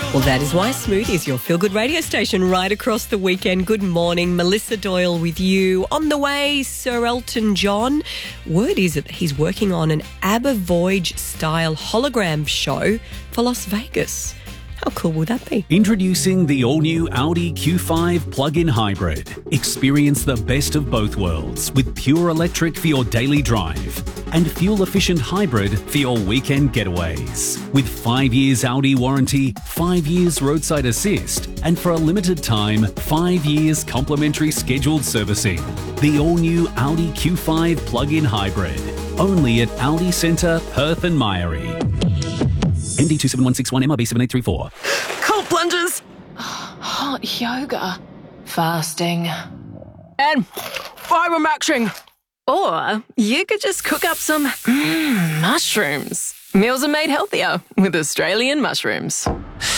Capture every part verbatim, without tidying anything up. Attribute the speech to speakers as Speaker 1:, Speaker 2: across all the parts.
Speaker 1: Well, that is why Smooth is your feel-good radio station right across the weekend. Good morning. Melissa Doyle with you. On the way, Sir Elton John. Word is that he's working on an ABBA Voyage-style hologram show for Las Vegas. How cool would that be?
Speaker 2: Introducing the all-new Audi Q five plug-in hybrid. Experience the best of both worlds with pure electric for your daily drive and fuel-efficient hybrid for your weekend getaways. With five years Audi warranty, five years roadside assist, and for a limited time, five years complimentary scheduled servicing. The all-new Audi Q five plug-in hybrid. Only at Audi Centre, Perth and Myrie. M D two seven one six one, M R B seven eight three four.
Speaker 3: Cold plunges. Hot yoga. Fasting. And fibre maxing. Or you could just cook up some mm, mushrooms. Meals are made healthier with Australian mushrooms.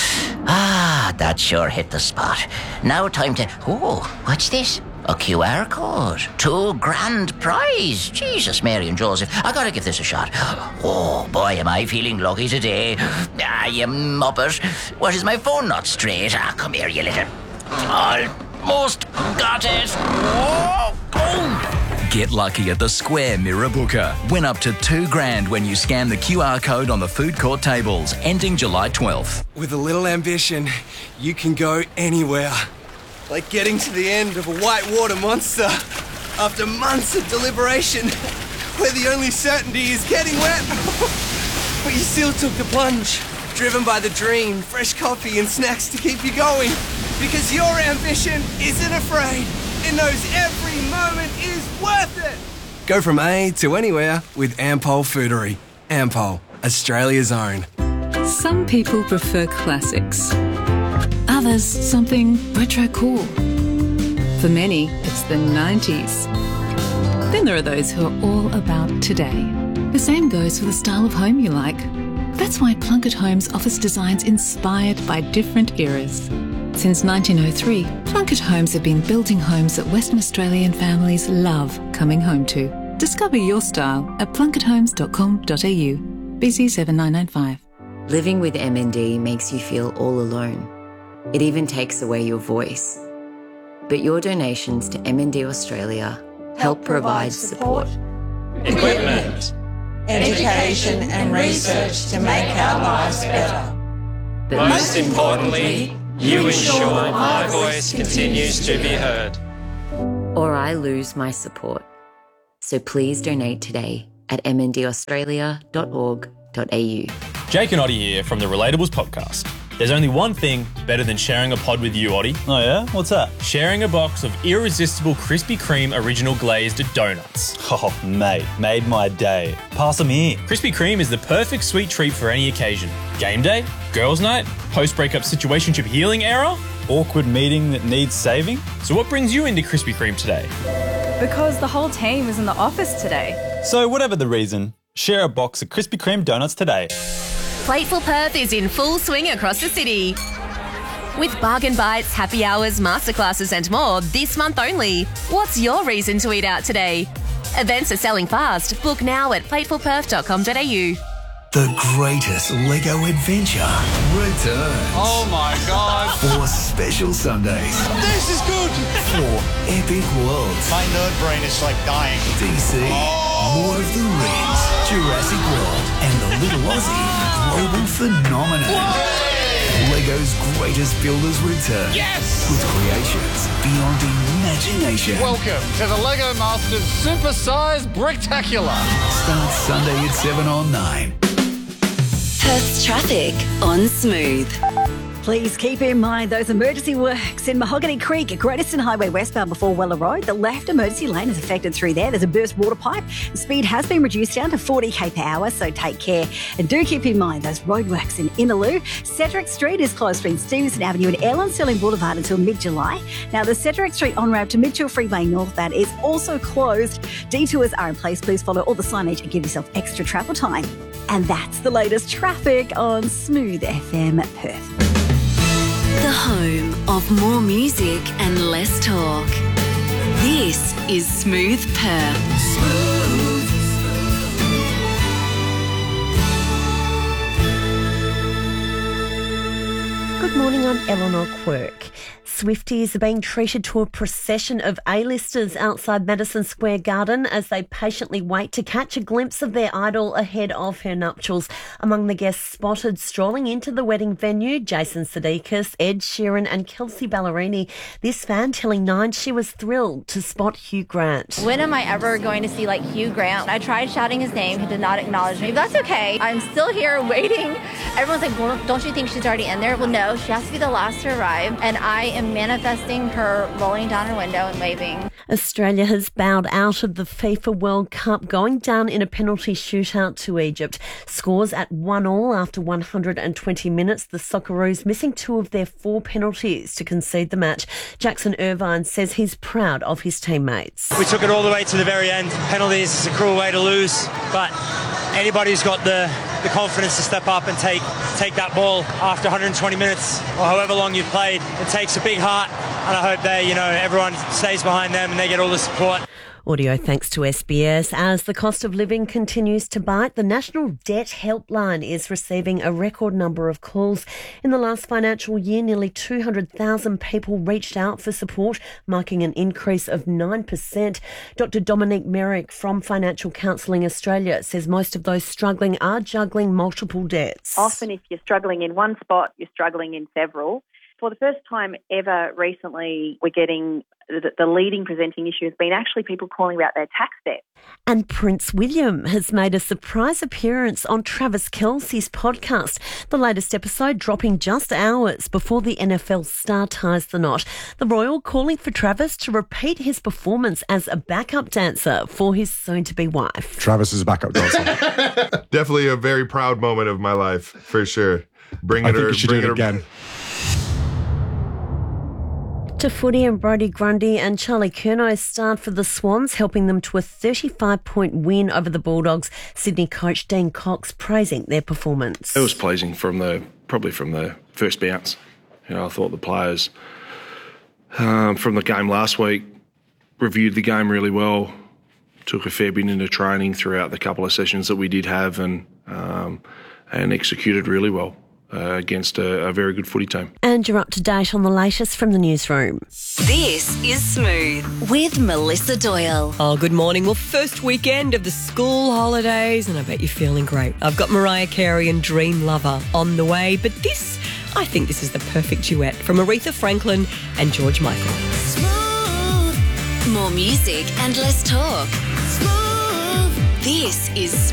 Speaker 4: Ah, that sure hit the spot. Now time to... Oh, what's this? A Q R code. Two grand prize. Jesus, Mary and Joseph. I gotta give this a shot. Oh, boy, am I feeling lucky today. Ah, you muppet. What, is my phone not straight? Ah, come here, you little... Almost got it. Oh, oh.
Speaker 5: Get lucky at the Square Mirror Booker. Win up to two grand when you scan the Q R code on the food court tables, ending July twelfth.
Speaker 6: With a little ambition, you can go anywhere. Like getting to the end of a whitewater monster after months of deliberation, where the only certainty is getting wet. But you still took the plunge, driven by the dream, fresh coffee and snacks to keep you going. Because your ambition isn't afraid. It knows every moment is worth it. Go from A to anywhere with Ampol Foodery. Ampol, Australia's own.
Speaker 7: Some people prefer classics. Others, something retro cool. For many, it's the nineties. Then there are those who are all about today. The same goes for the style of home you like. That's why Plunket Homes offers designs inspired by different eras. Since nineteen oh three, Plunket Homes have been building homes that Western Australian families love coming home to. Discover your style at plunket homes dot com dot a u. B C seven nine nine five.
Speaker 8: Living with M N D makes you feel all alone. It even takes away your voice. But your donations to M N D Australia help, help provide support.
Speaker 9: Equipment, education and research to make our lives better.
Speaker 8: But
Speaker 9: most importantly, you ensure my voice continues to be heard.
Speaker 8: Or I lose my support. So please donate today at m n d australia dot org dot a u.
Speaker 10: Jake and Oddie here from the Relatables podcast. There's only one thing better than sharing a pod with you, Oddie.
Speaker 11: Oh yeah? What's that?
Speaker 10: Sharing a box of irresistible Krispy Kreme original glazed donuts.
Speaker 11: Oh, mate, made my day. Pass them here.
Speaker 10: Krispy Kreme is the perfect sweet treat for any occasion. Game day, girls' night, post-breakup situationship healing era,
Speaker 11: awkward meeting that needs saving.
Speaker 10: So what brings you into Krispy Kreme today?
Speaker 12: Because the whole team is in the office today.
Speaker 11: So whatever the reason, share a box of Krispy Kreme donuts today.
Speaker 13: Plateful Perth is in full swing across the city. With bargain bites, happy hours, masterclasses and more this month only. What's your reason to eat out today? Events are selling fast. Book now at plateful perth dot com dot a u.
Speaker 14: The greatest Lego adventure returns.
Speaker 15: Oh my God.
Speaker 14: For special Sundays.
Speaker 15: This is good.
Speaker 14: For epic worlds.
Speaker 15: My nerd brain is like dying.
Speaker 14: D C, oh. Lord of the Rings, Jurassic World, and the Little Aussie global phenomenon. Whoa. Lego's greatest builders return.
Speaker 15: Yes!
Speaker 14: With creations beyond imagination.
Speaker 15: Welcome to the Lego Masters Super-Sized Bricktacular.
Speaker 14: Starts Sunday at seven on nine.
Speaker 16: Perth's traffic on Smooth.
Speaker 17: Please keep in mind those emergency works in Mahogany Creek at Great Eastern Highway westbound before Weller Road. The left emergency lane is affected through there. There's a burst water pipe. The speed has been reduced down to forty k per hour, so take care. And do keep in mind those roadworks in Innaloo. Cedric Street is closed between Stevenson Avenue and Airline Sterling Boulevard until mid-July. Now, the Cedric Street on-ramp to Mitchell Freeway northbound is also closed. Detours are in place. Please follow all the signage and give yourself extra travel time. And that's the latest traffic on Smooth F M Perth.
Speaker 16: The home of more music and less talk. This is Smooth Perth. Smooth.
Speaker 18: Good morning, I'm Eleanor Quirk. Swifties are being treated to a procession of A-listers outside Madison Square Garden as they patiently wait to catch a glimpse of their idol ahead of her nuptials. Among the guests spotted strolling into the wedding venue, Jason Sudeikis, Ed Sheeran and Kelsey Ballerini. This fan telling Nine she was thrilled to spot Hugh Grant.
Speaker 19: When am I ever going to see like Hugh Grant? I tried shouting his name. He did not acknowledge me. That's okay. I'm still here waiting. Everyone's like, well, don't you think she's already in there? Well, no, she has to be the last to arrive. And I am manifesting her rolling down her window and waving.
Speaker 18: Australia has bowed out of the FIFA World Cup, going down in a penalty shootout to Egypt. Scores at one all after one hundred twenty minutes. The Socceroos missing two of their four penalties to concede the match. Jackson Irvine says he's proud of his teammates.
Speaker 20: We took it all the way to the very end. Penalties is a cruel way to lose, but anybody who's got the, the confidence to step up and take take that ball after one hundred twenty minutes or however long you've played, it takes a big heart, and I hope they, you know, everyone stays behind them and they get all the support.
Speaker 18: Audio thanks to S B S. As the cost of living continues to bite, the National Debt Helpline is receiving a record number of calls. In the last financial year, nearly two hundred thousand people reached out for support, marking an increase of nine percent. Doctor Dominique Merrick from Financial Counselling Australia says most of those struggling are juggling multiple debts.
Speaker 21: Often if you're struggling in one spot, you're struggling in several. For the first time ever recently, we're getting the, the leading presenting issue has been actually people calling about their tax debt.
Speaker 18: And Prince William has made a surprise appearance on Travis Kelce's podcast. The latest episode dropping just hours before the N F L star ties the knot. The Royal calling for Travis to repeat his performance as a backup dancer for his soon-to-be wife.
Speaker 22: Travis is a backup dancer.
Speaker 23: Definitely a very proud moment of my life, for sure. Bring
Speaker 22: I
Speaker 23: it
Speaker 22: think
Speaker 23: or
Speaker 22: you should
Speaker 23: bring
Speaker 22: do it
Speaker 23: it
Speaker 22: again.
Speaker 18: To footy, and Brodie Grundy and Charlie Curnow start for the Swans, helping them to a thirty-five point win over the Bulldogs. Sydney coach Dean Cox praising their performance.
Speaker 24: It was pleasing from the probably from the first bounce. You know, I thought the players um, from the game last week reviewed the game really well, took a fair bit into training throughout the couple of sessions that we did have, and um, and executed really well uh, against a, a very good footy team.
Speaker 18: And you're up to date on the latest from the newsroom.
Speaker 16: This is Smooth with Melissa Doyle.
Speaker 1: Oh, good morning. Well, first weekend of the school holidays, and I bet you're feeling great. I've got Mariah Carey and Dream Lover on the way, but this, I think this is the perfect duet from Aretha Franklin and George Michael.
Speaker 16: Smooth. More music and less talk. Smooth. This is